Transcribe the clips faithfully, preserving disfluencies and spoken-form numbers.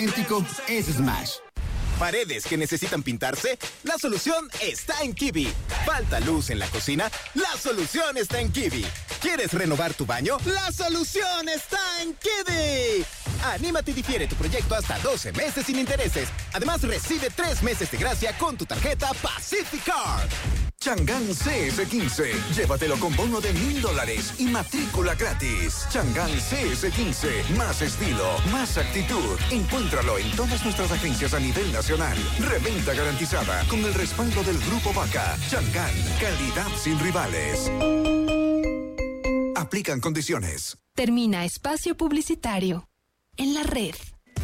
Idéntico es Smash. ¿Paredes que necesitan pintarse? La solución está en Kiwi. ¿Falta luz en la cocina? La solución está en Kiwi. ¿Quieres renovar tu baño? La solución está en Kiwi. Anímate y difiere tu proyecto hasta doce meses sin intereses. Además, recibe tres meses de gracia con tu tarjeta Pacific Card. Chang'an C F quince. Llévatelo con bono de mil dólares y matrícula gratis. Chang'an C F quince. Más estilo, más actitud. Encuéntralo en todas nuestras agencias a nivel nacional. Reventa garantizada con el respaldo del Grupo Vaca. Chang'an, calidad sin rivales. Aplican condiciones. Termina espacio publicitario en la red.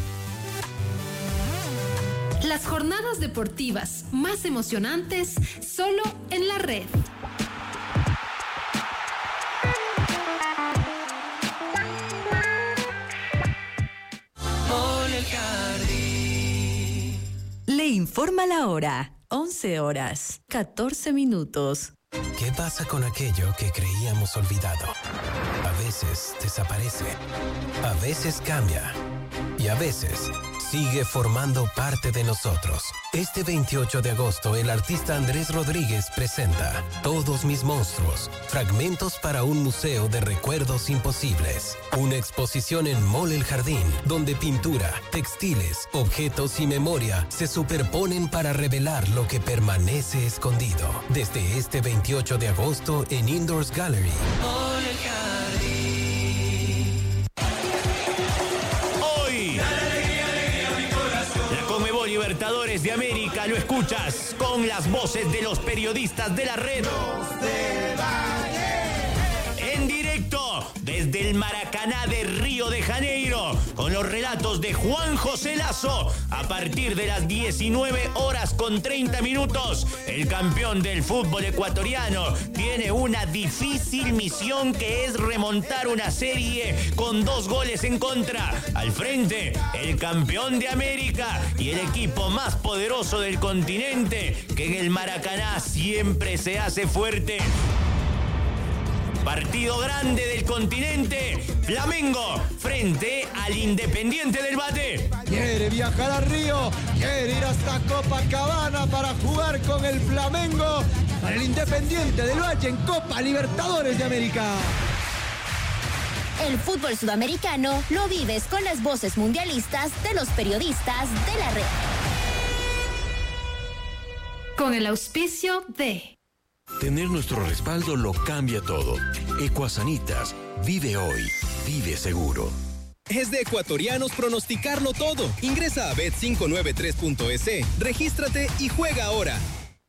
Las jornadas deportivas más emocionantes solo en la red. Mole el Jardín. Le informa la hora. once horas, catorce minutos. ¿Qué pasa con aquello que creíamos olvidado? A veces desaparece, a veces cambia y a veces sigue formando parte de nosotros. Este veintiocho de agosto, el artista Andrés Rodríguez presenta Todos mis monstruos, fragmentos para un museo de recuerdos imposibles. Una exposición en Mole el Jardín, donde pintura, textiles, objetos y memoria se superponen para revelar lo que permanece escondido. Desde este veintiocho de agosto en Indoors Gallery. Mole el Jardín. Libertadores de América lo escuchas con las voces de los periodistas de la red. En directo desde el Maracaná de Río de Janeiro, con los relatos de Juan José Lazo. A partir de las diecinueve horas con treinta minutos, el campeón del fútbol ecuatoriano tiene una difícil misión, que es remontar una serie con dos goles en contra. Al frente, el campeón de América y el equipo más poderoso del continente, que en el Maracaná siempre se hace fuerte. Partido grande del continente, Flamengo frente al Independiente del Valle. Quiere viajar a Río, quiere ir hasta Copacabana para jugar con el Flamengo, para el Independiente del Valle en Copa Libertadores de América. El fútbol sudamericano lo vives con las voces mundialistas de los periodistas de la red. Con el auspicio de... Tener nuestro respaldo lo cambia todo. Ecuasanitas, vive hoy, vive seguro. Es de ecuatorianos pronosticarlo todo. Ingresa a bet cinco nueve tres punto es, regístrate y juega ahora.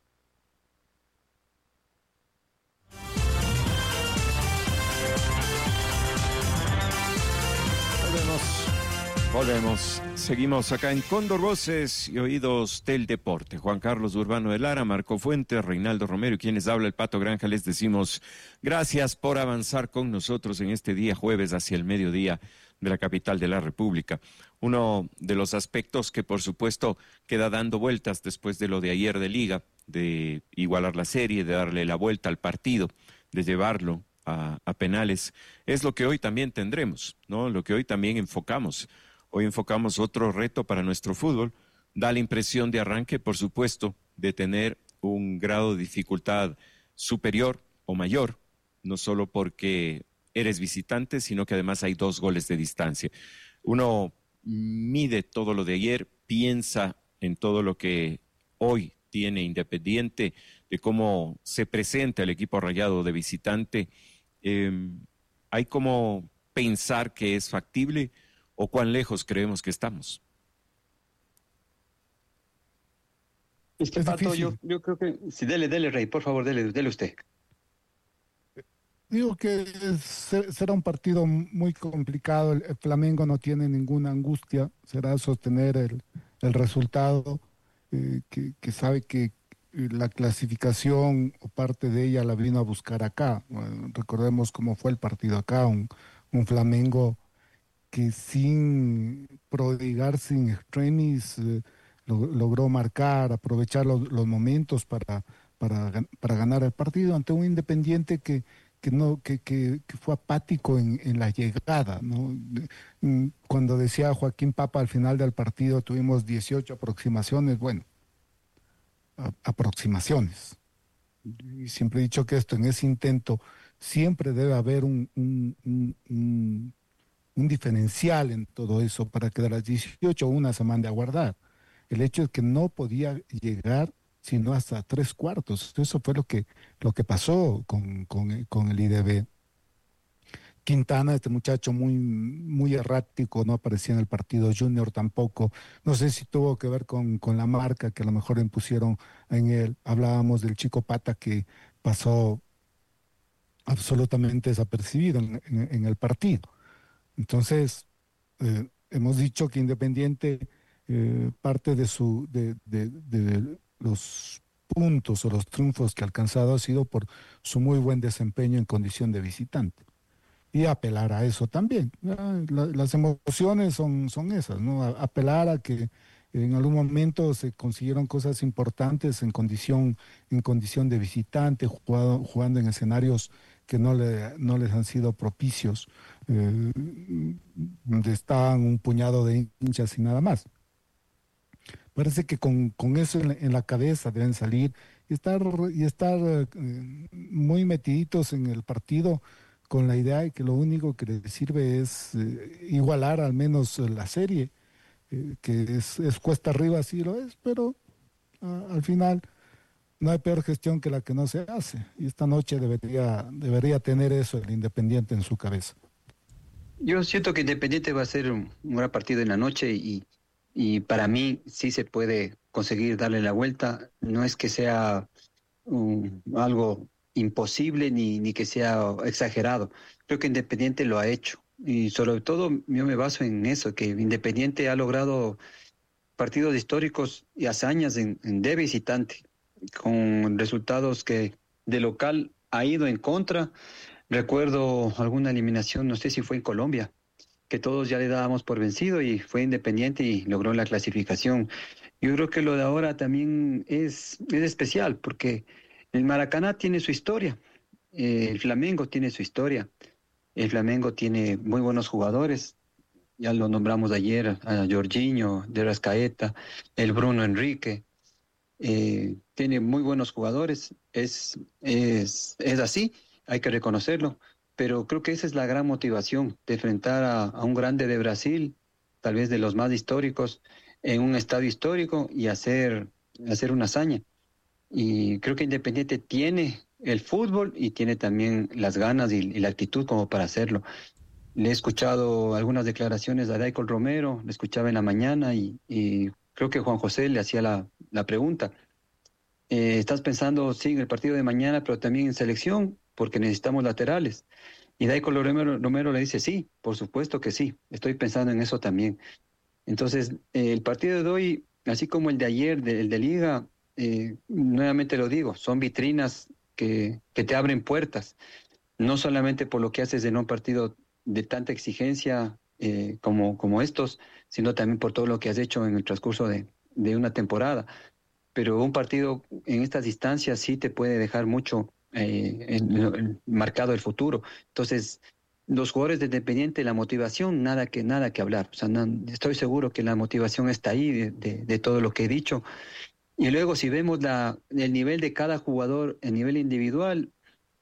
Volvemos, volvemos. Seguimos acá en Cóndor Voces y Oídos del Deporte. Juan Carlos Urbano de Lara, Marco Fuentes, Reinaldo Romero y quienes habla el Pato Granja, les decimos gracias por avanzar con nosotros en este día jueves hacia el mediodía de la capital de la República. Uno de los aspectos que por supuesto queda dando vueltas después de lo de ayer de Liga, de igualar la serie, de darle la vuelta al partido, de llevarlo a, a penales, es lo que hoy también tendremos, ¿no? Lo que hoy también enfocamos. Hoy enfocamos otro reto para nuestro fútbol. Da la impresión de arranque, por supuesto, de tener un grado de dificultad superior o mayor, no solo porque eres visitante, sino que además hay dos goles de distancia. Uno mide todo lo de ayer, piensa en todo lo que hoy tiene Independiente, de cómo se presenta el equipo rayado de visitante. Eh, hay como pensar que es factible o cuán lejos creemos que estamos. Es que, es Pato, yo, yo creo que... Sí, dele, dele, Rey, por favor, dele, dele usted. Digo que será un partido muy complicado. El Flamengo no tiene ninguna angustia, será sostener el, el resultado, eh, que, que sabe que la clasificación o parte de ella la vino a buscar acá. Bueno, recordemos cómo fue el partido acá, un, un Flamengo que sin prodigarse in extremis eh, lo, logró marcar, aprovechar los, los momentos para, para, para ganar el partido ante un Independiente que que no que, que, que fue apático en, en la llegada, ¿no? Cuando decía Joaquín Papa al final del partido tuvimos dieciocho aproximaciones, bueno, a, aproximaciones. Y siempre he dicho que esto, en ese intento, siempre debe haber un, un, un, un, un diferencial en todo eso para que de las dieciocho una se mande a guardar. El hecho es que no podía llegar sino hasta tres cuartos. Eso fue lo que, lo que pasó con, con, con el I D B. Quintana, este muchacho muy, muy errático, no aparecía en el partido. Junior tampoco. No sé si tuvo que ver con, con la marca que a lo mejor impusieron en él. Hablábamos del chico Pata que pasó absolutamente desapercibido en, en, en el partido. Entonces, eh, hemos dicho que Independiente, eh, parte de su de, de, de los puntos o los triunfos que ha alcanzado ha sido por su muy buen desempeño en condición de visitante. Y apelar a eso también. La, las emociones son, son esas, ¿no? A, apelar a que en algún momento se consiguieron cosas importantes en condición, en condición de visitante, jugado, jugando en escenarios que no, le, no les han sido propicios, eh, donde estaban un puñado de hinchas y nada más. Parece que con, con eso en la, en la cabeza deben salir y estar, y estar eh, muy metiditos en el partido, con la idea de que lo único que les sirve es eh, igualar al menos la serie, eh, que es, es cuesta arriba, sí lo es, pero uh, al final no hay peor gestión que la que no se hace. Y esta noche debería, debería tener eso el Independiente en su cabeza. Yo siento que Independiente va a ser un, un gran partido en la noche y, y para mí sí se puede conseguir darle la vuelta. No es que sea um, algo imposible ni, ni que sea exagerado. Creo que Independiente lo ha hecho y sobre todo yo me baso en eso, que Independiente ha logrado partidos históricos y hazañas en, en de visitante, con resultados que de local ha ido en contra. Recuerdo alguna eliminación, no sé si fue en Colombia, que todos ya le dábamos por vencido y fue Independiente y logró la clasificación. Yo creo que lo de ahora también es, es especial porque el Maracaná tiene su historia, eh, el Flamengo tiene su historia, el Flamengo tiene muy buenos jugadores, ya lo nombramos ayer, a Jorginho, de Rascaeta, el Bruno Enrique, eh, tiene muy buenos jugadores, es, es, es así, hay que reconocerlo, pero creo que esa es la gran motivación de enfrentar a, a un grande de Brasil, tal vez de los más históricos, en un estadio histórico y hacer, hacer una hazaña. Y creo que Independiente tiene el fútbol y tiene también las ganas y, y la actitud como para hacerlo. Le he escuchado algunas declaraciones a Daicol Romero, le escuchaba en la mañana y, y creo que Juan José le hacía la, la pregunta. Eh, ¿Estás pensando, sí, en el partido de mañana, pero también en selección? Porque necesitamos laterales. Y Daicol Romero, Romero le dice, sí, por supuesto que sí, estoy pensando en eso también. Entonces, eh, el partido de hoy, así como el de ayer, de, el de Liga, Eh, nuevamente lo digo, son vitrinas que, que te abren puertas, no solamente por lo que haces en un partido de tanta exigencia eh, como, como estos, sino también por todo lo que has hecho en el transcurso de, de una temporada. Pero un partido en estas distancias sí te puede dejar mucho eh, en, en, marcado el futuro. Entonces, los jugadores de Independiente, la motivación, nada que, nada que hablar. O sea, no, estoy seguro que la motivación está ahí de, de, de todo lo que he dicho. Y luego si vemos la, el nivel de cada jugador, el nivel individual,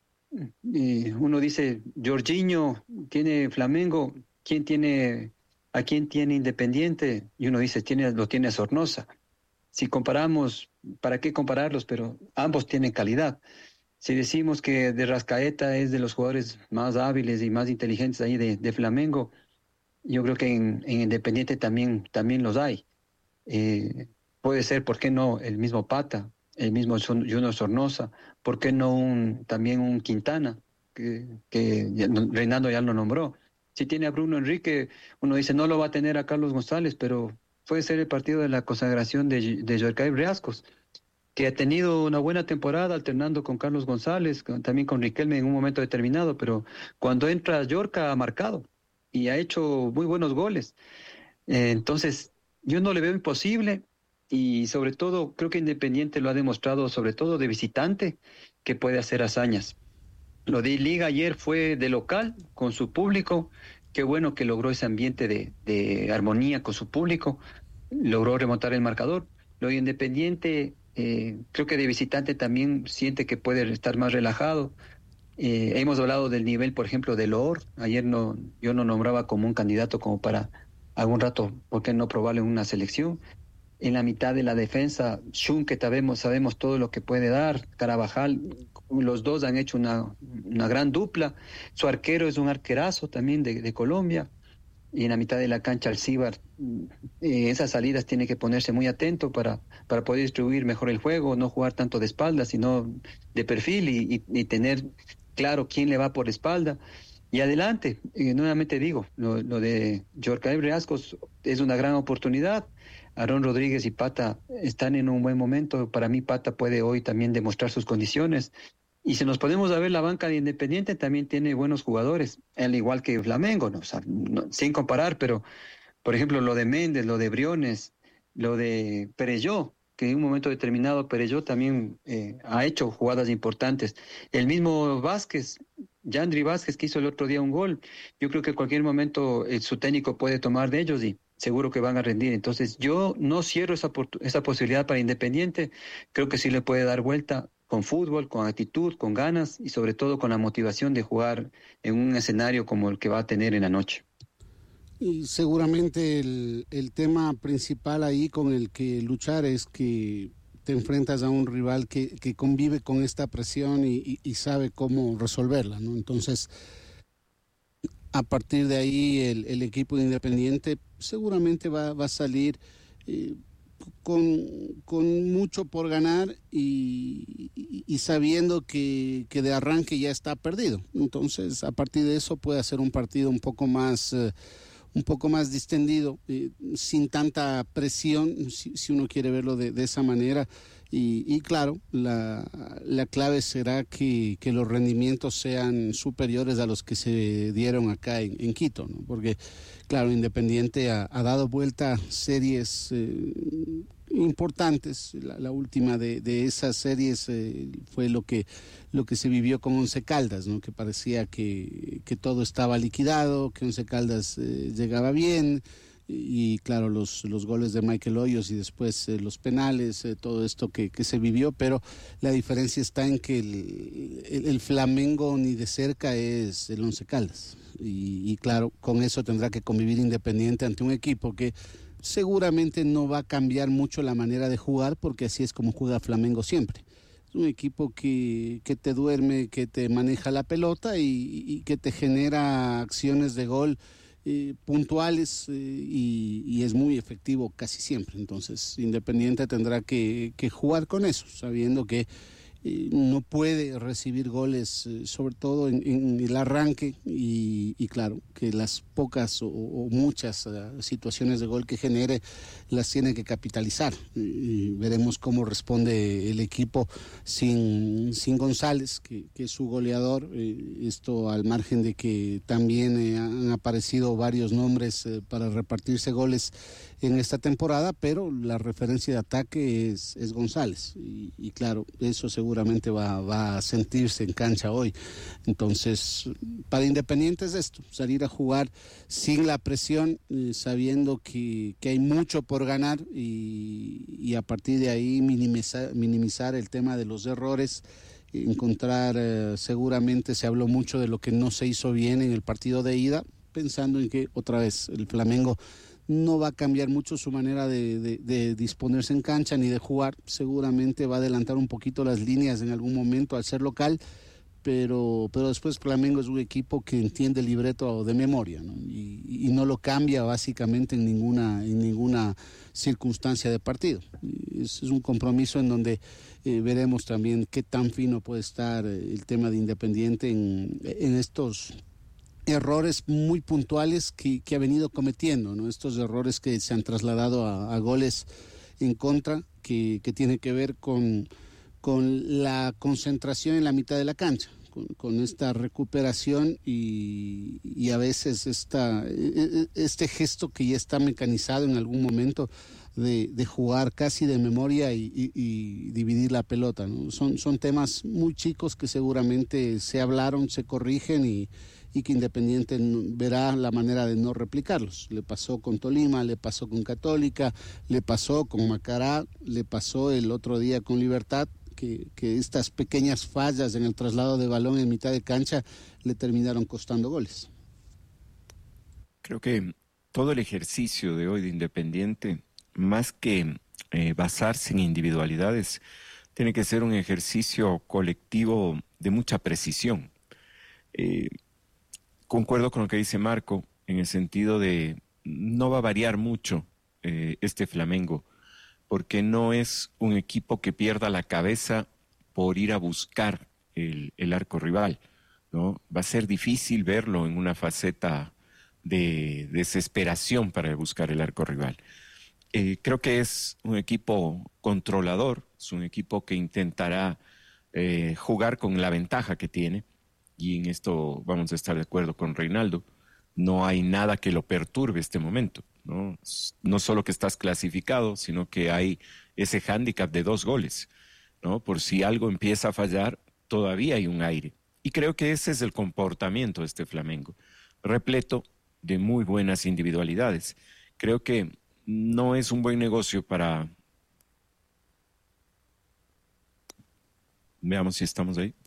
eh, uno dice, Jorginho tiene Flamengo, ¿quién tiene, ¿a quién tiene Independiente? Y uno dice, tiene, lo tiene Sornosa. Si comparamos, ¿para qué compararlos? Pero ambos tienen calidad. Si decimos que de Rascaeta es de los jugadores más hábiles y más inteligentes ahí de, de Flamengo, yo creo que en, en Independiente también, también los hay. Eh, Puede ser, ¿por qué no el mismo Pata, el mismo Junior Sornosa? ¿Por qué no un, también un Quintana, que, que Reinaldo ya lo nombró? Si tiene a Bruno Enrique, uno dice, no lo va a tener a Carlos González, pero puede ser el partido de la consagración de, de Yorcay Briascos, que ha tenido una buena temporada alternando con Carlos González, con, también con Riquelme en un momento determinado, pero cuando entra Yorca ha marcado y ha hecho muy buenos goles. Eh, entonces, yo no le veo imposible. Y sobre todo, creo que Independiente lo ha demostrado, sobre todo de visitante, que puede hacer hazañas. lo de Liga ayer fue de local, con su público. Qué bueno que logró ese ambiente de, de armonía con su público. Logró remontar el marcador. Lo de Independiente, eh, creo que de visitante también siente que puede estar más relajado. Eh, hemos hablado del nivel, por ejemplo, de Loor. Ayer no, yo no nombraba como un candidato como para algún rato, ¿por qué no probarlo en una selección? En la mitad de la defensa, Shun, que sabemos, sabemos todo lo que puede dar, Carabajal, los dos han hecho una, una gran dupla. Su arquero es un arquerazo también de, de Colombia. Y en la mitad de la cancha, Alcíbar, eh, esas salidas tiene que ponerse muy atento para, para poder distribuir mejor el juego, no jugar tanto de espalda, sino de perfil y, y, y tener claro quién le va por espalda. Y adelante, eh, nuevamente digo, lo, lo de Djorkaeff Reascos es una gran oportunidad. Aarón Rodríguez y Pata están en un buen momento. Para mí Pata puede hoy también demostrar sus condiciones. Y si nos podemos a ver, la banca de Independiente también tiene buenos jugadores, al igual que Flamengo, ¿no? O sea, no, sin comparar, pero por ejemplo lo de Méndez, lo de Briones, lo de Perelló, que en un momento determinado Perelló también eh, ha hecho jugadas importantes. El mismo Vázquez, Yandri Vázquez, que hizo el otro día un gol. Yo creo que en cualquier momento eh, su técnico puede tomar de ellos y seguro que van a rendir. Entonces yo no cierro esa, esa posibilidad para Independiente. Creo que sí le puede dar vuelta con fútbol, con actitud, con ganas y sobre todo con la motivación de jugar en un escenario como el que va a tener en la noche. Y seguramente el, el tema principal ahí con el que luchar es que te enfrentas a un rival que, que convive con esta presión y, y, y sabe cómo resolverla, ¿no? Entonces, a partir de ahí el, el equipo de Independiente seguramente va, va a salir eh, con, con mucho por ganar y, y, y sabiendo que, que de arranque ya está perdido. Entonces, a partir de eso puede hacer un partido un poco más... Eh, un poco más distendido, eh, sin tanta presión, si, si uno quiere verlo de, de esa manera. Y, y claro, la, la clave será que, que los rendimientos sean superiores a los que se dieron acá en, en Quito, ¿no? Porque, claro, Independiente ha, ha dado vuelta a series eh, importantes. La, la última de, de esas series eh, fue lo que, lo que se vivió con Once Caldas, ¿no? Que parecía que, que todo estaba liquidado, que Once Caldas eh, llegaba bien. Y claro, los, los goles de Michael Hoyos y después eh, los penales, eh, todo esto que, que se vivió, pero la diferencia está en que el, el, el Flamengo ni de cerca es el Once Caldas. Y, y claro, con eso tendrá que convivir Independiente ante un equipo que seguramente no va a cambiar mucho la manera de jugar, porque así es como juega Flamengo siempre. Es un equipo que, que te duerme, que te maneja la pelota y, y que te genera acciones de gol Eh, puntuales eh, y, y es muy efectivo casi siempre. Entonces Independiente tendrá que, que jugar con eso, sabiendo que eh, no puede recibir goles, eh, sobre todo en, en el arranque y, y claro, que las pocas o, o muchas uh, situaciones de gol que genere las tiene que capitalizar. Y, y veremos cómo responde el equipo sin, sin González, que, que es su goleador. Eh, esto al margen de que también eh, han aparecido varios nombres eh, para repartirse goles en esta temporada, pero la referencia de ataque es, es González y, y claro, eso seguramente va, va a sentirse en cancha hoy. Entonces, para Independiente es esto, salir a jugar sin la presión, eh, sabiendo que, que hay mucho por ganar y, y a partir de ahí minimizar, minimizar el tema de los errores, encontrar, eh, seguramente se habló mucho de lo que no se hizo bien en el partido de ida, pensando en que otra vez el Flamengo no va a cambiar mucho su manera de, de, de disponerse en cancha ni de jugar. Seguramente va a adelantar un poquito las líneas en algún momento al ser local, pero, pero después Flamengo es un equipo que entiende el libreto de memoria, ¿no? Y, y no lo cambia básicamente en ninguna, en ninguna circunstancia de partido. Es, es un compromiso en donde eh, veremos también qué tan fino puede estar el tema de Independiente en, en estos errores muy puntuales que, que ha venido cometiendo, ¿no? Estos errores que se han trasladado a, a goles en contra, que, que tiene que ver con, con la concentración en la mitad de la cancha, con, con esta recuperación y, y a veces esta, este gesto que ya está mecanizado en algún momento de, de jugar casi de memoria y, y, y dividir la pelota, ¿no? Son, son temas muy chicos que seguramente se hablaron, se corrigen y, y que Independiente verá la manera de no replicarlos. Le pasó con Tolima, le pasó con Católica, le pasó con Macará, le pasó el otro día con Libertad, que, que estas pequeñas fallas en el traslado de balón en mitad de cancha le terminaron costando goles. Creo que todo el ejercicio de hoy de Independiente, más que eh, basarse en individualidades, tiene que ser un ejercicio colectivo de mucha precisión. Eh, concuerdo con lo que dice Marco, en el sentido de no va a variar mucho eh, este Flamengo, porque no es un equipo que pierda la cabeza por ir a buscar el, el arco rival, ¿no? Va a ser difícil verlo en una faceta de desesperación para buscar el arco rival. Eh, creo que es un equipo controlador, es un equipo que intentará eh, jugar con la ventaja que tiene, y en esto vamos a estar de acuerdo con Reinaldo. No hay nada que lo perturbe este momento, ¿no? No solo que estás clasificado, sino que hay ese hándicap de dos goles, ¿no? Por si algo empieza a fallar, todavía hay un aire. Y creo que ese es el comportamiento de este Flamengo, repleto de muy buenas individualidades. Creo que no es un buen negocio para... Veamos si estamos ahí.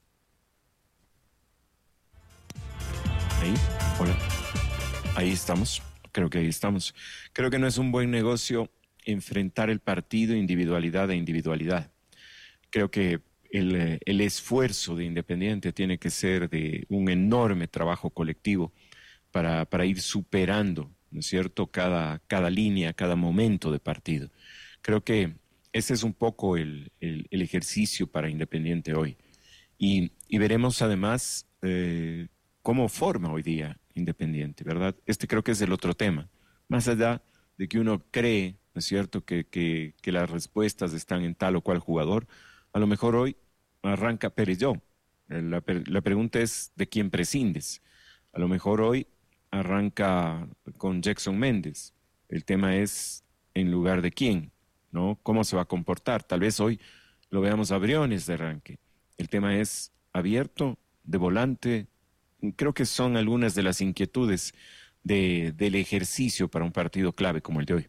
Ahí, hola. Ahí estamos, creo que ahí estamos. Creo que no es un buen negocio enfrentar el partido individualidad a individualidad. Creo que el, el esfuerzo de Independiente tiene que ser de un enorme trabajo colectivo para, para ir superando, ¿no es cierto?, cada, cada línea, cada momento de partido. Creo que ese es un poco el, el, el ejercicio para Independiente hoy. Y, y veremos además eh, cómo forma hoy día Independiente, ¿verdad? Este creo que es el otro tema. Más allá de que uno cree, ¿no es cierto?, que, que, que las respuestas están en tal o cual jugador, a lo mejor hoy arranca Perelló. La, la pregunta es de quién prescindes. A lo mejor hoy arranca con Jackson Méndez. El tema es en lugar de quién, ¿no? ¿Cómo se va a comportar? Tal vez hoy lo veamos a Briones de arranque. El tema es abierto, de volante. Creo que son algunas de las inquietudes de, del ejercicio para un partido clave como el de hoy.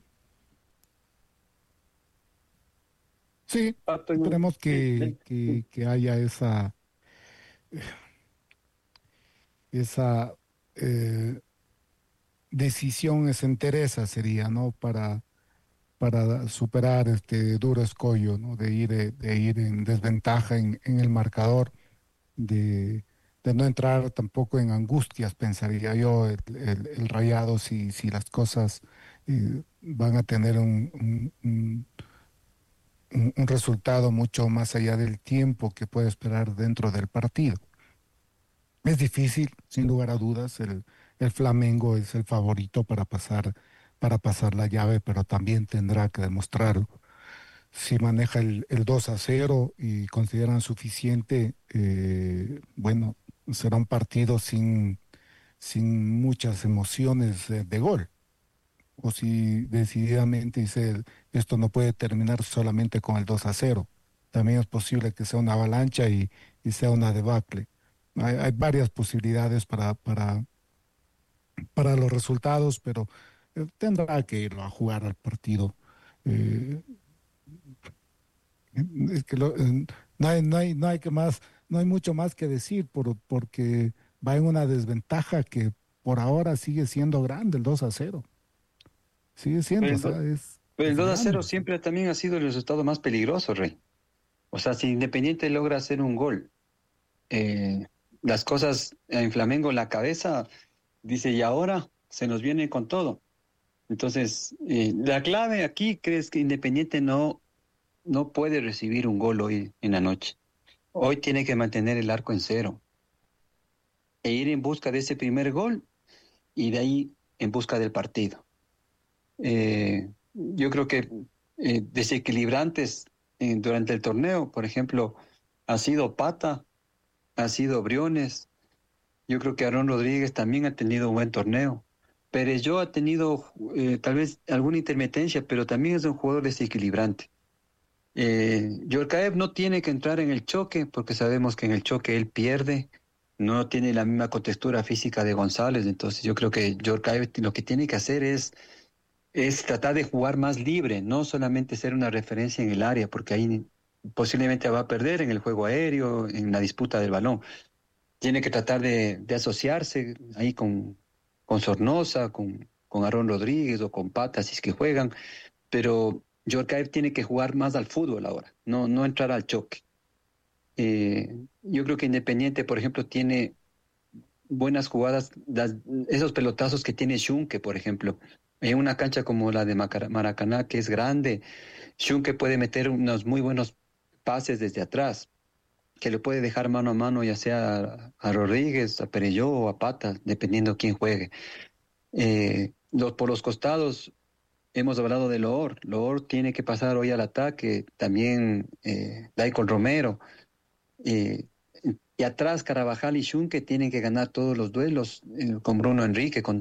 Sí, esperemos que, que, que haya esa esa eh, decisión, esa entereza sería, ¿no? Para, para superar este duro escollo, ¿no? De ir, de ir en desventaja en, en el marcador, de, de no entrar tampoco en angustias, pensaría yo, el, el, el Rayado, si, si las cosas eh, van a tener un, un, un, un resultado mucho más allá del tiempo que puede esperar dentro del partido. Es difícil, sin lugar a dudas, el, el Flamengo es el favorito para pasar, para pasar la llave, pero también tendrá que demostrarlo. Si maneja el, el dos a cero y consideran suficiente, eh, bueno, será un partido sin, sin muchas emociones de, de gol. O si decididamente dice, esto no puede terminar solamente con el dos a cero. También es posible que sea una avalancha y, y sea una debacle. Hay, hay varias posibilidades para, para, para los resultados, pero eh, tendrá que ir a jugar al partido. Eh, es que lo, eh, no, hay, no, hay, no, hay que más, no hay mucho más que decir por, porque va en una desventaja que por ahora sigue siendo grande, el dos a cero. Sigue siendo, pero, o sea, es, pero el es dos a grande. cero siempre también ha sido el resultado más peligroso, Rey. O sea, si Independiente logra hacer un gol, eh, las cosas en Flamengo, la cabeza dice, y ahora se nos viene con todo. Entonces, eh, la clave aquí, crees que Independiente no, no puede recibir un gol hoy en la noche. Hoy tiene que mantener el arco en cero e ir en busca de ese primer gol y de ahí en busca del partido. Eh, yo creo que eh, desequilibrantes eh, durante el torneo, por ejemplo, ha sido Pata ha sido Briones. Yo creo que Aarón Rodríguez también ha tenido un buen torneo. Pereyó ha tenido eh, tal vez alguna intermitencia, pero también es un jugador desequilibrante. Eh, Yorkaev no tiene que entrar en el choque, porque sabemos que en el choque él pierde, no tiene la misma contextura física de González, entonces yo creo que Yorkaev lo que tiene que hacer es, es tratar de jugar más libre, no solamente ser una referencia en el área, porque ahí posiblemente va a perder en el juego aéreo, en la disputa del balón. Tiene que tratar de, de asociarse ahí con, con Sornosa, con, con Aarón Rodríguez o con Pata, si es que juegan, pero Yorkaev tiene que jugar más al fútbol ahora, no, no entrar al choque. Eh, yo creo que Independiente, por ejemplo, tiene buenas jugadas, las, esos pelotazos que tiene Xunque, por ejemplo, en una cancha como la de Maracaná, que es grande, Xunque puede meter unos muy buenos pases desde atrás, que le puede dejar mano a mano, ya sea a, a Rodríguez, a Pereyó o a Pata, dependiendo quién juegue. Eh, los, por los costados, hemos hablado de Loor. Loor tiene que pasar hoy al ataque, también eh, Daicon Romero. Eh, y atrás Carabajal y Xunque tienen que ganar todos los duelos, eh, con Bruno Enrique, con